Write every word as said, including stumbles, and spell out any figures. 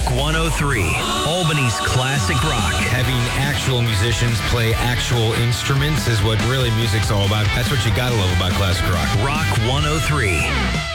one oh three, Albany's classic rock. Having actual musicians play actual instruments is what really music's all about. That's what you gotta love about classic rock. Rock one oh three.